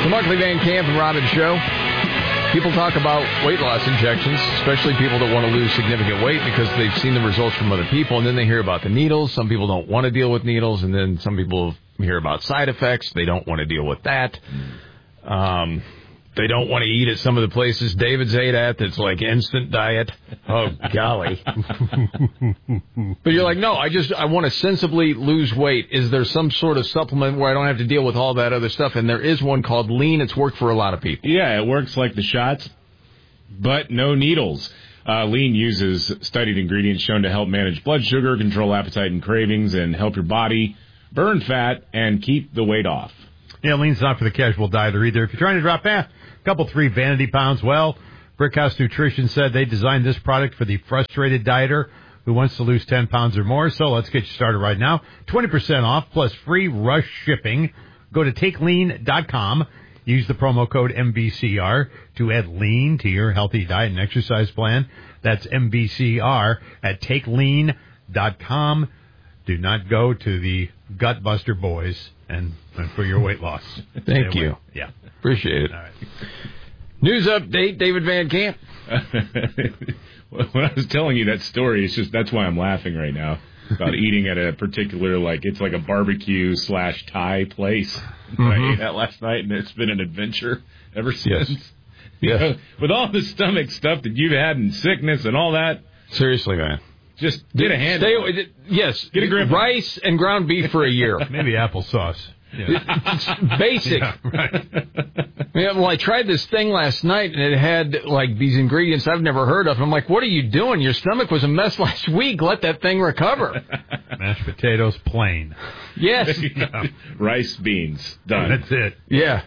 The Markley Van Camp and Robbins Show. People talk about weight loss injections, especially people that want to lose significant weight because they've seen the results from other people, and then they hear about the needles. Some people don't want to deal with needles, and then some people hear about side effects. They don't want to deal with that. They don't want to eat at some of the places David's ate at that's like instant diet. Oh, golly. But you're like, no, I want to sensibly lose weight. Is there some sort of supplement where I don't have to deal with all that other stuff? And there is one called Lean. It's worked for a lot of people. Yeah, it works like the shots, but no needles. Lean uses studied ingredients shown to help manage blood sugar, control appetite and cravings, and help your body burn fat and keep the weight off. Yeah, Lean's not for the casual dieter either. If you're trying to drop couple 3 vanity pounds, well, Brickhouse Nutrition said they designed this product for the frustrated dieter who wants to lose 10 pounds or more. So let's get you started right now. 20% off plus free rush shipping. Go to TakeLean.com. Use the promo code MVCR to add Lean to your healthy diet and exercise plan. That's MVCR at TakeLean.com. Do not go to the Gutbuster Boys and for your weight loss. Thank you. Yeah. Appreciate it. All right. News update, David Van Camp. When I was telling you that story, that's why I'm laughing right now about eating at a particular, it's like a barbecue / Thai place. I ate that last night, and it's been an adventure ever since. Yes. You know, with all the stomach stuff that you've had and sickness and all that. Seriously, man. Just get a handle. Yes. Get a grip. Rice and ground beef for a year. Maybe applesauce. Yeah. It's basic. Yeah, right. Yeah, well, I tried this thing last night, and it had, these ingredients I've never heard of. And I'm like, what are you doing? Your stomach was a mess last week. Let that thing recover. Mashed potatoes, plain. Yes. Yeah. Rice, beans. Done. That's it. Yeah.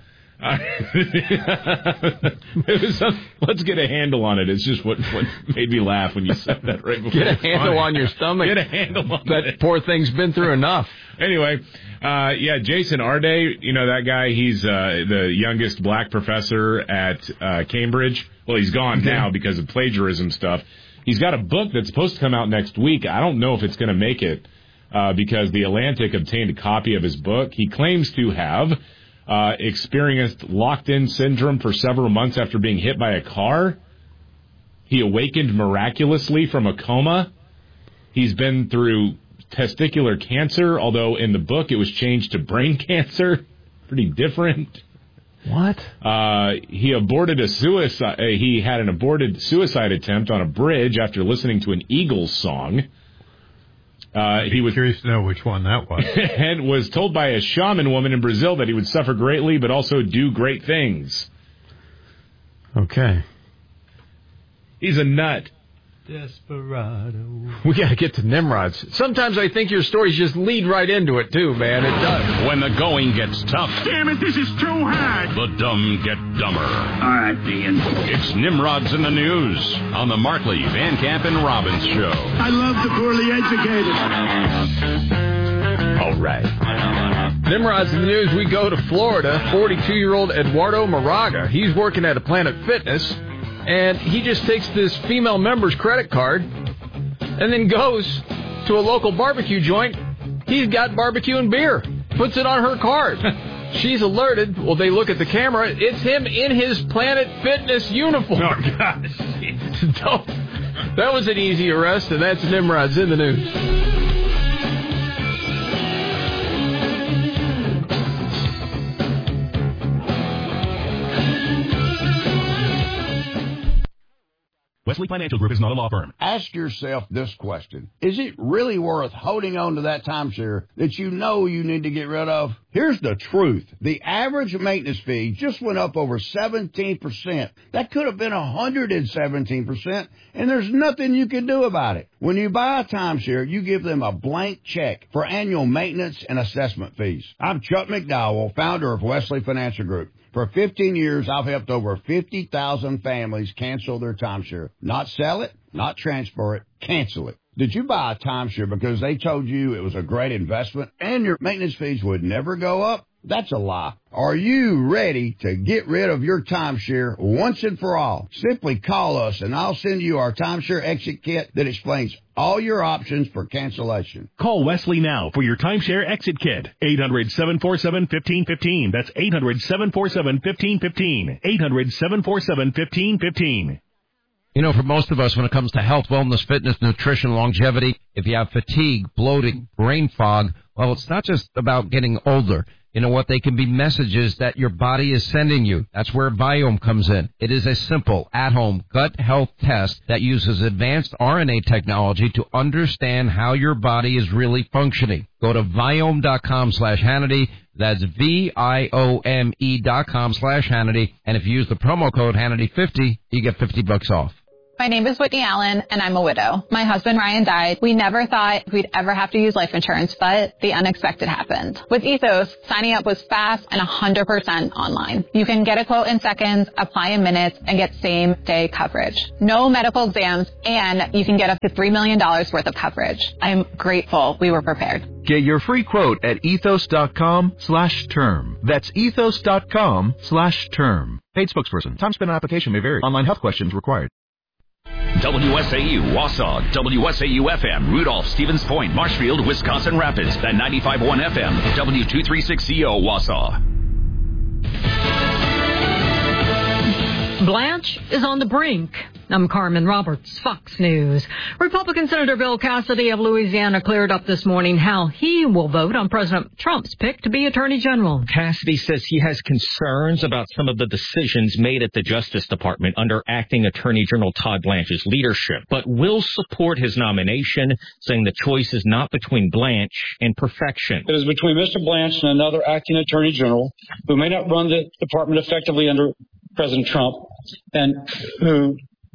Let's get a handle on it. It's just what made me laugh when you said that right before. Get a handle on your stomach. Get a handle on that. Poor thing's been through enough. Anyway, Jason Arday, that guy, he's the youngest black professor at Cambridge. Well, he's gone now because of plagiarism stuff. He's got a book that's supposed to come out next week. I don't know if it's going to make it because The Atlantic obtained a copy of his book. He claims to have experienced locked-in syndrome for several months after being hit by a car. He awakened miraculously from a coma. He's been through testicular cancer, although in the book it was changed to brain cancer. Pretty different. What? He had an aborted suicide attempt on a bridge after listening to an Eagles song. He was curious to know which one that was. And was told by a shaman woman in Brazil that he would suffer greatly, but also do great things. Okay. He's a nut. Desperado. We got to get to Nimrod's. Sometimes I think your stories just lead right into it, too, man. It does. When the going gets tough. Damn it, this is too hard. The dumb get dumber. All right, Dean. It's Nimrod's in the News on the Markley, Van Camp, and Robbins Show. I love the poorly educated. All right. Nimrod's in the News. We go to Florida. 42-year-old Eduardo Moraga. He's working at a Planet Fitness. And he just takes this female member's credit card and then goes to a local barbecue joint. He's got barbecue and beer. Puts it on her card. She's alerted. Well, they look at the camera. It's him in his Planet Fitness uniform. Oh, gosh. That was an easy arrest, and that's Nimrod's in the News. Wesley Financial Group is not a law firm. Ask yourself this question. Is it really worth holding on to that timeshare that you know you need to get rid of? Here's the truth. The average maintenance fee just went up over 17%. That could have been 117%, and there's nothing you can do about it. When you buy a timeshare, you give them a blank check for annual maintenance and assessment fees. I'm Chuck McDowell, founder of Wesley Financial Group. For 15 years, I've helped over 50,000 families cancel their timeshare. Not sell it, not transfer it, cancel it. Did you buy a timeshare because they told you it was a great investment and your maintenance fees would never go up? That's a lie. Are you ready to get rid of your timeshare once and for all? Simply call us and I'll send you our timeshare exit kit that explains all your options for cancellation. Call Wesley now for your timeshare exit kit. 800-747-1515. That's 800-747-1515. 800-747-1515. You know, for most of us, when it comes to health, wellness, fitness, nutrition, longevity, if you have fatigue, bloating, brain fog, well, it's not just about getting older. You know what? They can be messages that your body is sending you. That's where Viome comes in. It is a simple, at-home gut health test that uses advanced RNA technology to understand how your body is really functioning. Go to Viome.com/Hannity. That's VIOME.com/Hannity. And if you use the promo code Hannity50, you get $50 off. My name is Whitney Allen, and I'm a widow. My husband, Ryan, died. We never thought we'd ever have to use life insurance, but the unexpected happened. With Ethos, signing up was fast and 100% online. You can get a quote in seconds, apply in minutes, and get same-day coverage. No medical exams, and you can get up to $3 million worth of coverage. I'm grateful we were prepared. Get your free quote at ethos.com/term. That's ethos.com/term. Paid spokesperson. Time spent on application may vary. Online health questions required. WSAU, Wausau, WSAU-FM, Rudolph, Stevens Point, Marshfield, Wisconsin Rapids, and 95.1 FM, W236CO, Wausau. Blanche is on the brink. I'm Carmen Roberts, Fox News. Republican Senator Bill Cassidy of Louisiana cleared up this morning how he will vote on President Trump's pick to be Attorney General. Cassidy says he has concerns about some of the decisions made at the Justice Department under Acting Attorney General Todd Blanche's leadership, but will support his nomination, saying the choice is not between Blanche and perfection. It is between Mr. Blanche and another Acting Attorney General who may not run the department effectively under President Trump, and who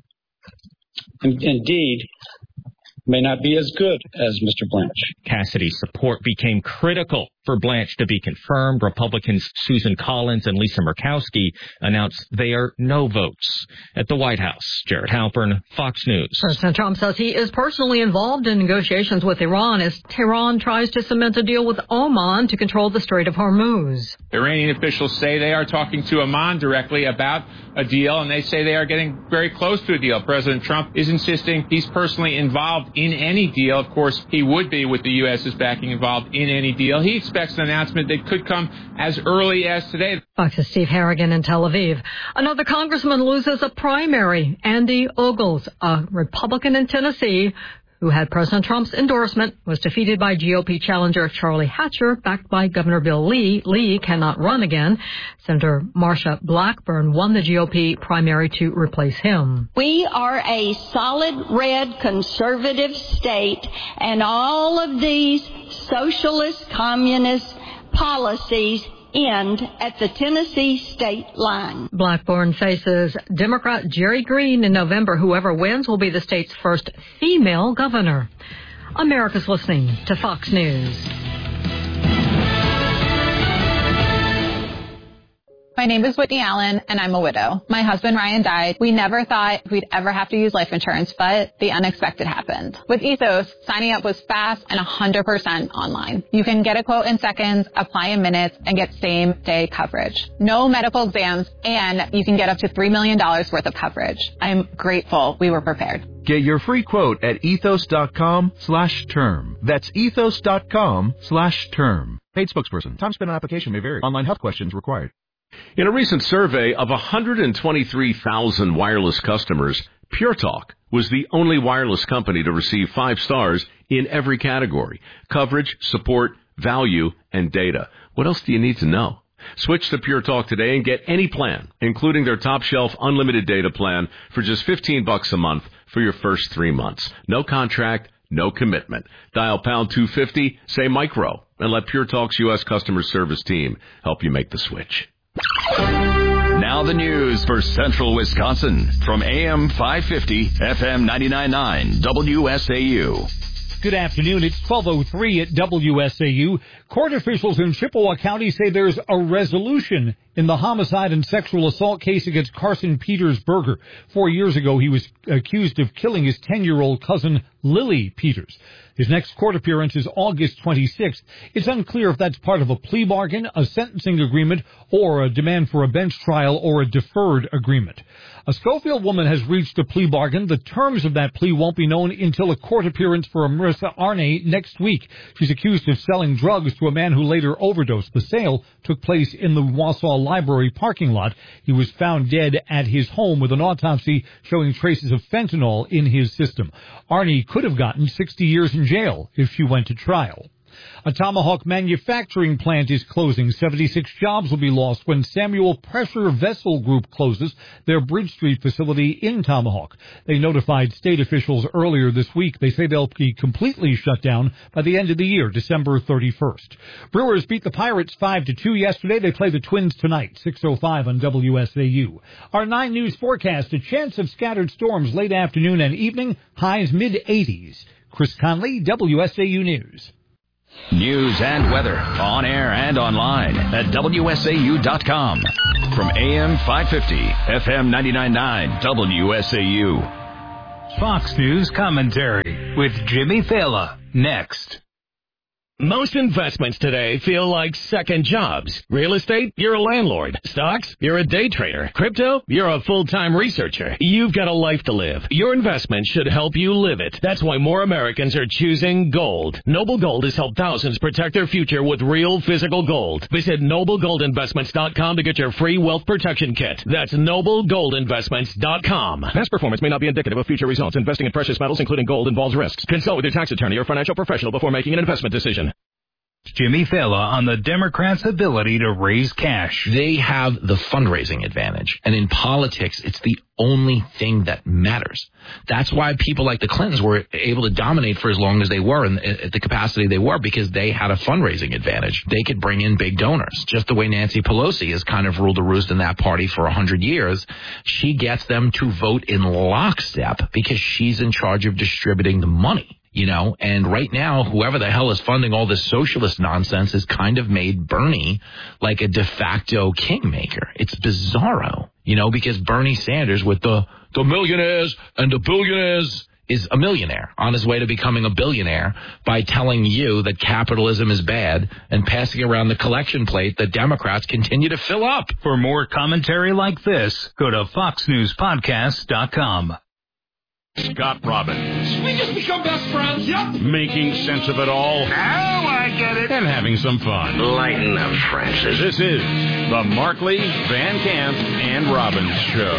indeed may not be as good as Mr. Blanche. Cassidy's support became critical for Blanche to be confirmed. Republicans Susan Collins and Lisa Murkowski announced they are no votes at the White House. Jared Halpern, Fox News. President Trump says he is personally involved in negotiations with Iran as Tehran tries to cement a deal with Oman to control the Strait of Hormuz. Iranian officials say they are talking to Oman directly about a deal, and they say they are getting very close to a deal. President Trump is insisting he's personally involved in any deal. Of course, he would be with the U.S.'s backing involved in any deal. He expects an announcement that could come as early as today. Fox's Steve Harrigan in Tel Aviv. Another congressman loses a primary. Andy Ogles, a Republican in Tennessee, who had President Trump's endorsement, was defeated by GOP challenger Charlie Hatcher, backed by Governor Bill Lee. Lee cannot run again. Senator Marsha Blackburn won the GOP primary to replace him. We are a solid red conservative state, and all of these socialist communist policies end at the Tennessee state line. Blackburn faces Democrat Jerry Green in November. Whoever wins will be the state's first female governor. America's listening to Fox News. My name is Whitney Allen, and I'm a widow. My husband, Ryan, died. We never thought we'd ever have to use life insurance, but the unexpected happened. With Ethos, signing up was fast and 100% online. You can get a quote in seconds, apply in minutes, and get same-day coverage. No medical exams, and you can get up to $3 million worth of coverage. I'm grateful we were prepared. Get your free quote at ethos.com/term. That's ethos.com/term. Paid spokesperson. Time spent on application may vary. Online health questions required. In a recent survey of 123,000 wireless customers, Pure Talk was the only wireless company to receive 5 stars in every category: coverage, support, value, and data. What else do you need to know? Switch to Pure Talk today and get any plan, including their top shelf unlimited data plan, for just $15 a month for your first 3 months. No contract, no commitment. Dial pound 250, say micro, and let Pure Talk's U.S. customer service team help you make the switch. Now the news for Central Wisconsin from AM 550, FM 99.9, WSAU. Good afternoon. It's 12:03 at WSAU. Court officials in Chippewa County say there's a resolution in the homicide and sexual assault case against Carson Peters-Berger. 4 years ago, he was accused of killing his 10-year-old cousin, Lily Peters. His next court appearance is August 26th. It's unclear if that's part of a plea bargain, a sentencing agreement, or a demand for a bench trial or a deferred agreement. A Schofield woman has reached a plea bargain. The terms of that plea won't be known until a court appearance for Marissa Arne next week. She's accused of selling drugs to a man who later overdosed. The sale took place in the Wausau Library parking lot. He was found dead at his home with an autopsy showing traces of fentanyl in his system. Arne could have gotten 60 years in jail if she went to trial. A Tomahawk manufacturing plant is closing. 76 jobs will be lost when Samuel Pressure Vessel Group closes their Bridge Street facility in Tomahawk. They notified state officials earlier this week. They say they'll be completely shut down by the end of the year, December 31st. Brewers beat the Pirates 5-2 yesterday. They play the Twins tonight, 6:05 on WSAU. Our 9 News forecast, a chance of scattered storms late afternoon and evening, highs mid-80s. Chris Conley, WSAU News. News and weather on air and online at WSAU.com. From AM 550, FM 99.9, WSAU. Fox News commentary with Jimmy Fallon next. Most investments today feel like second jobs. Real estate, you're a landlord. Stocks, you're a day trader. Crypto, you're a full-time researcher. You've got a life to live. Your investment should help you live it. That's why more Americans are choosing gold. Noble Gold has helped thousands protect their future with real physical gold. Visit NobleGoldInvestments.com to get your free wealth protection kit. That's NobleGoldInvestments.com. Past performance may not be indicative of future results. Investing in precious metals, including gold, involves risks. Consult with your tax attorney or financial professional before making an investment decision. Jimmy Fallon on the Democrats' ability to raise cash. They have the fundraising advantage. And in politics, it's the only thing that matters. That's why people like the Clintons were able to dominate for as long as they were and at the capacity they were, because they had a fundraising advantage. They could bring in big donors, just the way Nancy Pelosi has kind of ruled the roost in that party for 100 years. She gets them to vote in lockstep because she's in charge of distributing the money. You know, and right now, whoever the hell is funding all this socialist nonsense has kind of made Bernie like a de facto kingmaker. It's bizarro, you know, because Bernie Sanders with the millionaires and the billionaires is a millionaire on his way to becoming a billionaire by telling you that capitalism is bad and passing around the collection plate that Democrats continue to fill up. For more commentary like this, go to FoxNewsPodcast.com. Scott Robbins. We just become best friends, yep. Making sense of it all. Now I get it. And having some fun. Lighten up, Francis. This is the Markley, Van Camp, and Robbins Show.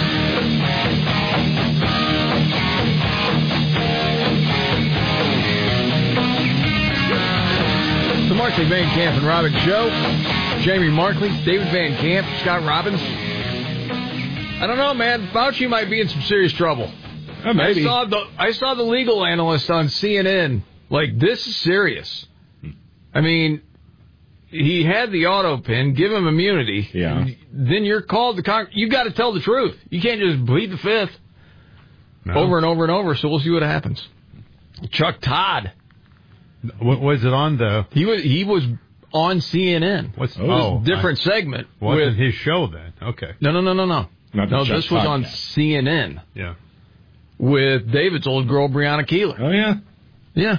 The Markley, Van Camp, and Robbins Show. Jamie Markley, David Van Camp, Scott Robbins. I don't know, man. Fauci might be in some serious trouble. Maybe. I saw the legal analyst on CNN. Like, this is serious. I mean, he had the auto pin, give him immunity. Yeah. Then you're called to Congress. You got to tell the truth. You can't just plead the fifth over and over and over. So we'll see what happens. Chuck Todd. What was it on the? He was on CNN. What's different segment. Wasn't his show then? Okay. No. No, this was on CNN. Yeah. With David's old girl, Breonna Keeler. Oh, yeah? Yeah.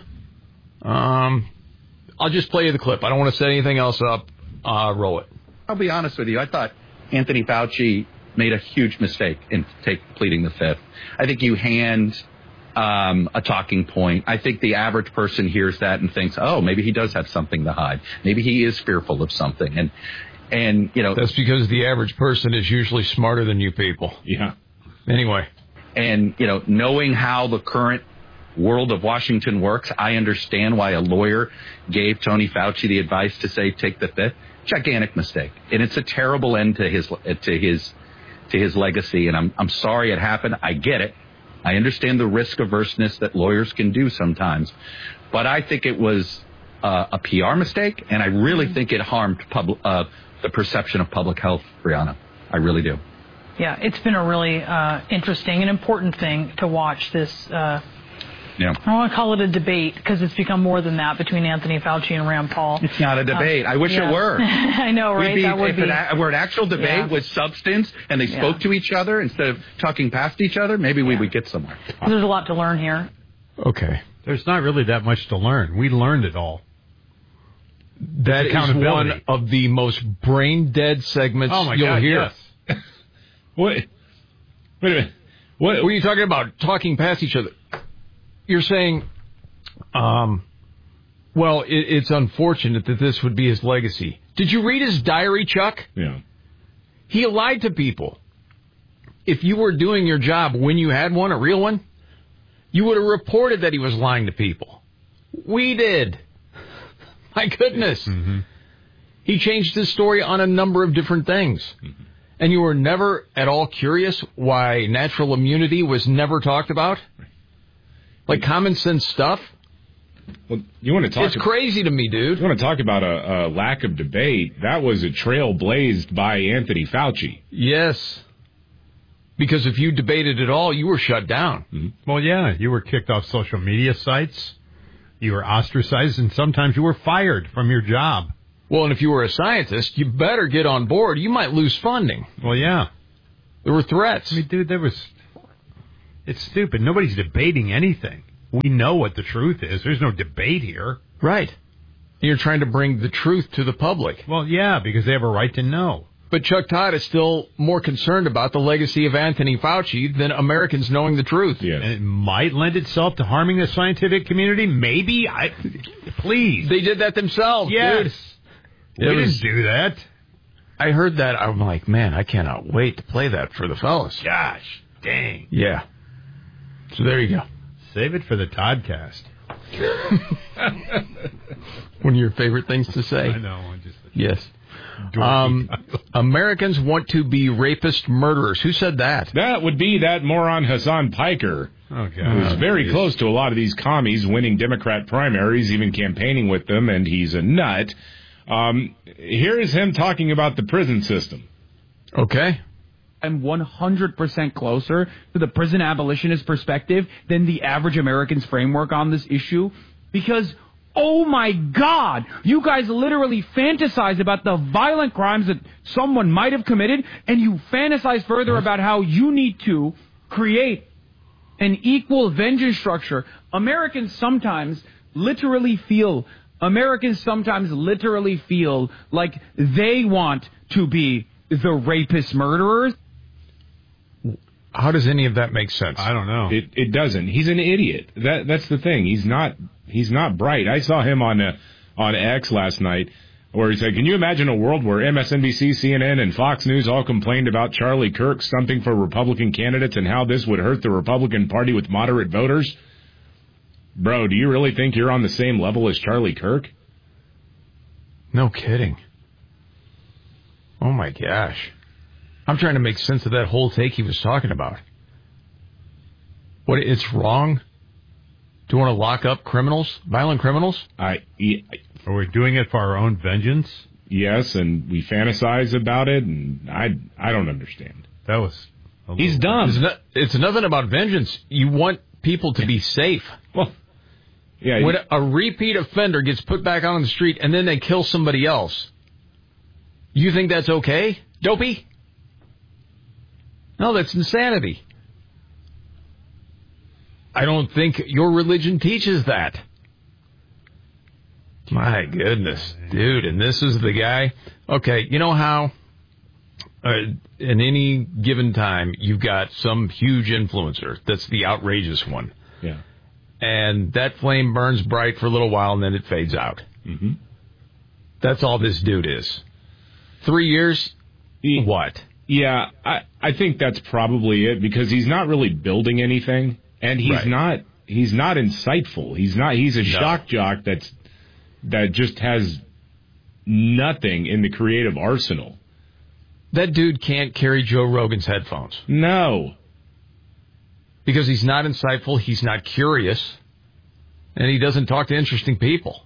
I'll just play you the clip. I don't want to set anything else up. Roll it. I'll be honest with you. I thought Anthony Fauci made a huge mistake in pleading the fifth. I think you hand a talking point. I think the average person hears that and thinks, oh, maybe he does have something to hide. Maybe he is fearful of something. And you know, that's because the average person is usually smarter than you people. Yeah. Anyway. And, you know, knowing how the current world of Washington works, I understand why a lawyer gave Tony Fauci the advice to say take the fifth. Gigantic mistake. And it's a terrible end to his legacy. And I'm sorry it happened. I get it. I understand the risk averseness that lawyers can do sometimes. But I think it was a PR mistake, and I really think it harmed the perception of public health, Brianna. I really do. Yeah, it's been a really interesting and important thing to watch this. Yeah. I don't want to call it a debate because it's become more than that between Anthony Fauci and Rand Paul. It's not a debate. I wish it were. I know, right? If it were an actual debate with substance and they spoke to each other instead of talking past each other, maybe we would get somewhere. There's a lot to learn here. Okay. There's not really that much to learn. We learned it all. That is one of the most brain-dead segments you'll hear. Yes. Wait a minute. What were you talking about? Talking past each other. You're saying, well, it's unfortunate that this would be his legacy. Did you read his diary, Chuck? Yeah. He lied to people. If you were doing your job when you had one, a real one, you would have reported that he was lying to people. We did. My goodness. Mm-hmm. He changed his story on a number of different things. Mm-hmm. And you were never at all curious why natural immunity was never talked about? Like common sense stuff? Well, you want to talk? It's crazy to me, dude. You want to talk about a lack of debate? That was a trail blazed by Anthony Fauci. Yes. Because if you debated at all, you were shut down. Mm-hmm. Well, yeah, you were kicked off social media sites. You were ostracized, and sometimes you were fired from your job. Well, and if you were a scientist, you better get on board. You might lose funding. Well, yeah. There were threats. I mean, dude, it's stupid. Nobody's debating anything. We know what the truth is. There's no debate here. Right. You're trying to bring the truth to the public. Well, yeah, because they have a right to know. But Chuck Todd is still more concerned about the legacy of Anthony Fauci than Americans knowing the truth. Yeah. And it might lend itself to harming the scientific community. Maybe. Please. They did that themselves, yes. Dude. We didn't do that. I heard that. I'm like, man, I cannot wait to play that for the fellas. Gosh, dang. Yeah. So there you go. Save it for the Toddcast. One of your favorite things to say. I know. Yes. Americans want to be rapist murderers. Who said that? That would be that moron Hassan Piker. Okay. Who's very close to a lot of these commies, winning Democrat primaries, even campaigning with them, and he's a nut. Here is him talking about the prison system. Okay. I'm 100% closer to the prison abolitionist perspective than the average American's framework on this issue, because oh my God, you guys literally fantasize about the violent crimes that someone might have committed, and you fantasize further about how you need to create an equal vengeance structure. Americans sometimes literally feel like they want to be the rapist murderers. How does any of that make sense? I don't know. It doesn't. He's an idiot. That's the thing. He's not bright. I saw him on X last night where he said, can you imagine a world where MSNBC, CNN, and Fox News all complained about Charlie Kirk stumping for Republican candidates and how this would hurt the Republican Party with moderate voters? Bro, do you really think you're on the same level as Charlie Kirk? No kidding. Oh, my gosh. I'm trying to make sense of that whole take he was talking about. What, it's wrong to want to lock up criminals, violent criminals? Are we doing it for our own vengeance? Yes, and we fantasize about it, and I don't understand. That was... He's dumb. It's nothing about vengeance. You want people to be safe. Well, yeah. When a repeat offender gets put back out on the street and then they kill somebody else, you think that's okay, dopey? No, that's insanity. I don't think your religion teaches that. My goodness, dude, and this is the guy. Okay, you know how in any given time you've got some huge influencer that's the outrageous one. Yeah. And that flame burns bright for a little while and then it fades out. Mm-hmm. That's all this dude is. 3 years? What? Yeah, I think that's probably it, because he's not really building anything, and he's not insightful. He's a shock jock that just has nothing in the creative arsenal. That dude can't carry Joe Rogan's headphones. No. Because he's not insightful, he's not curious, and he doesn't talk to interesting people.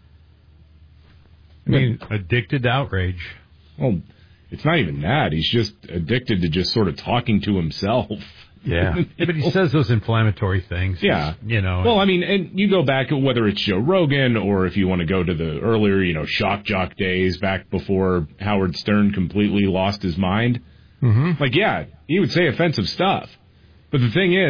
I mean, addicted to outrage. Well, it's not even that. He's just addicted to just sort of talking to himself. Yeah. But he says those inflammatory things. Yeah. You know. Well, I mean, and you go back, whether it's Joe Rogan or if you want to go to the earlier, shock jock days back before Howard Stern completely lost his mind. Mm-hmm. Like, yeah, he would say offensive stuff. But the thing is,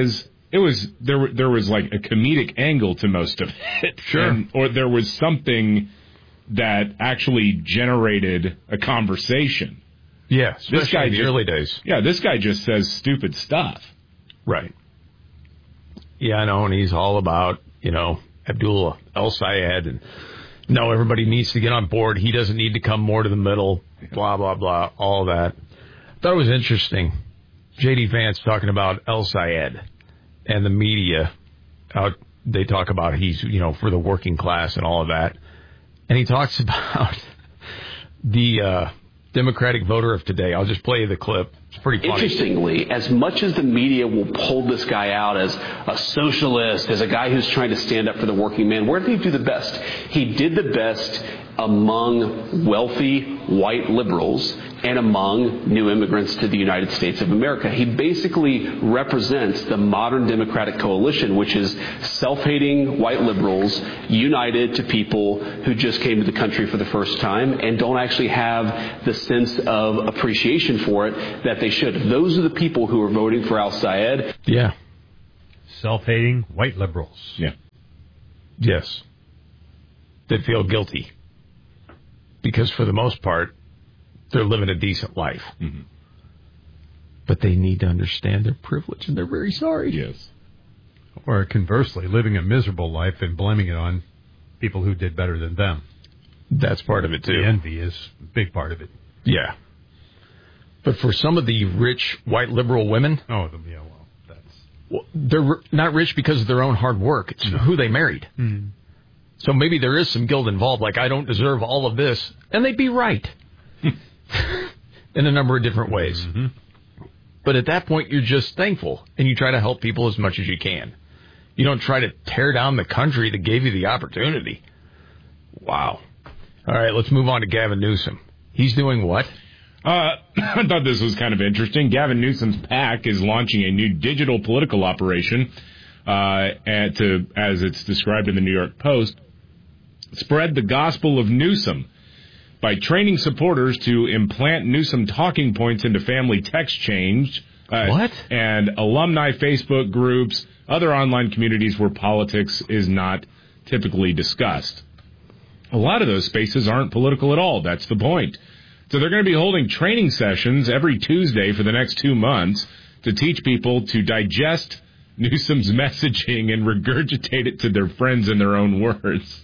there was like a comedic angle to most of it. Sure. Or there was something that actually generated a conversation. Yeah, especially this guy in the early days. Yeah, this guy just says stupid stuff. Right. Yeah, I know, and he's all about, Abdullah El-Sayed, and no, everybody needs to get on board. He doesn't need to come more to the middle, blah, blah, blah, all that. I thought it was interesting. J.D. Vance talking about El-Sayed and the media. They talk about he's, for the working class and all of that. And he talks about the Democratic voter of today. I'll just play you the clip. It's pretty funny. Interestingly, as much as the media will pull this guy out as a socialist, as a guy who's trying to stand up for the working man, where did he do the best? He did the best among wealthy white liberals and among new immigrants to the United States of America. He basically represents the modern Democratic coalition, which is self-hating white liberals united to people who just came to the country for the first time and don't actually have the sense of appreciation for it that they should. Those are the people who are voting for Al-Sayed. Yeah. Self-hating white liberals. Yeah. Yes. That feel guilty. Because for the most part, they're living a decent life. Mm-hmm. But they need to understand their privilege, and they're very sorry. Yes. Or conversely, living a miserable life and blaming it on people who did better than them. That's part of it, too. The envy is a big part of it. Yeah. But for some of the rich white liberal women... they're not rich because of their own hard work. It's who they married. Mm-hmm. So maybe there is some guilt involved, like, I don't deserve all of this. And they'd be right. In a number of different ways. Mm-hmm. But at that point, you're just thankful, and you try to help people as much as you can. You don't try to tear down the country that gave you the opportunity. Wow. All right, let's move on to Gavin Newsom. He's doing what? I thought this was kind of interesting. Gavin Newsom's PAC is launching a new digital political operation, as it's described in the New York Post. Spread the gospel of Newsom by training supporters to implant Newsom talking points into family text change. What? And alumni Facebook groups, other online communities where politics is not typically discussed. A lot of those spaces aren't political at all. That's the point. So they're going to be holding training sessions every Tuesday for the next 2 months to teach people to digest Newsom's messaging and regurgitate it to their friends in their own words.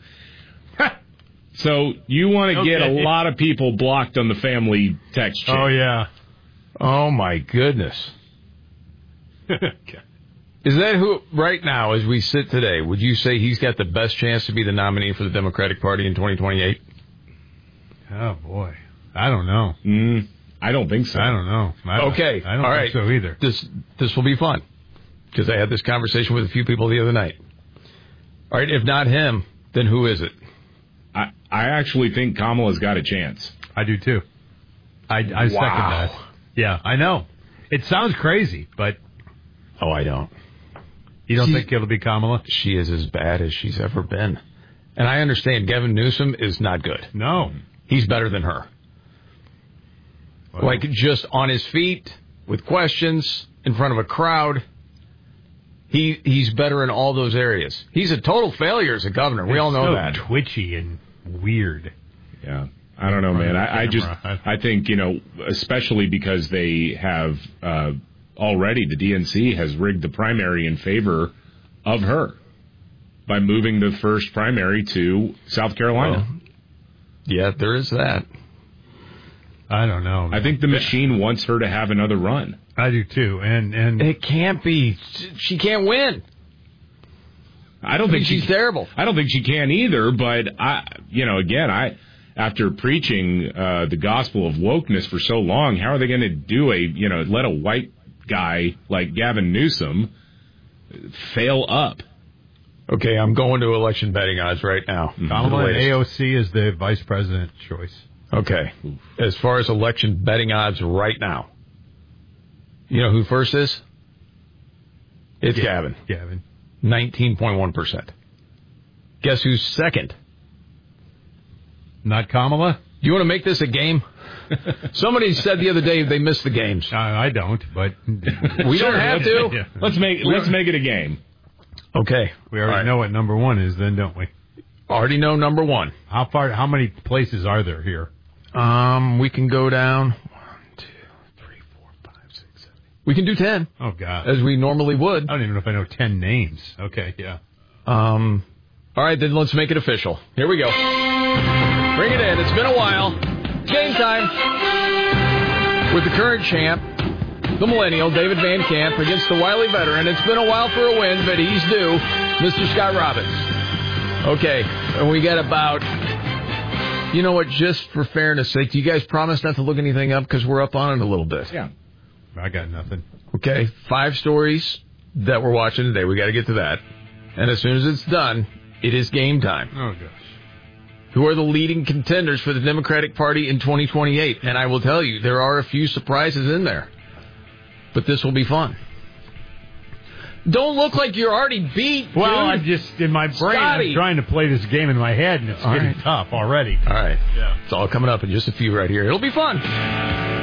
So you want to get a lot of people blocked on the family text chain. Oh, yeah. Oh, my goodness. Is that who, right now, as we sit today, would you say he's got the best chance to be the nominee for the Democratic Party in 2028? Oh, boy. I don't know. I don't think so. I don't know. I don't think so either. This will be fun, because I had this conversation with a few people the other night. All right, if not him, then who is it? I actually think Kamala's got a chance. I do, too. I second that. Yeah, I know. It sounds crazy, but... Oh, I don't. You don't think it'll be Kamala? She is as bad as she's ever been. And I understand Gavin Newsom is not good. No. He's better than her. Well, like, just on his feet, with questions, in front of a crowd. He's better in all those areas. He's a total failure as a governor. We all know that. Twitchy and weird. Yeah. I don't know, man. I think, especially because they have already, the DNC has rigged the primary in favor of her by moving the first primary to South Carolina. Well, yeah, there is that. I don't know, man. I think the machine wants her to have another run. I do, too. And it can't be. She can't win. I don't think she's terrible. I don't think she can either, but after preaching the gospel of wokeness for so long, how are they going to do let a white guy like Gavin Newsom fail up? Okay, I'm going to election betting odds right now. Kamala AOC is the vice president choice. Okay. As far as election betting odds right now, you know who first is? It's Gavin. 19.1%. Guess who's second? Not Kamala? Do you want to make this a game? Somebody said the other day they missed the games. I don't, but we don't have to. Yeah. Let's make it a game. Okay. We already know what number one is, then, don't we? Already know number one. How many places are there here? We can go down 1, 2, 3, 4, 5, 6, 7. We can do 10. Oh God, as we normally would. I don't even know if I know 10 names. Okay, yeah. All right, then let's make it official. Here we go. Bring it in. It's been a while. Game time with the current champ, the millennial, David Van Camp, against the wily veteran. It's been a while for a win, but he's due, Mr. Scott Robbins. Okay, and we got about, you know what, just for fairness sake, do you guys promise not to look anything up because we're up on it a little bit? Yeah. I got nothing. Okay, 5 stories that we're watching today. We got to get to that. And as soon as it's done, it is game time. Oh, gosh. Who are the leading contenders for the Democratic Party in 2028? And I will tell you, there are a few surprises in there. But this will be fun. Don't look like you're already beat, dude. Well, I'm just, in my brain, Scotty. I'm trying to play this game in my head, and it's getting tough already. All right. Yeah. It's all coming up in just a few right here. It'll be fun.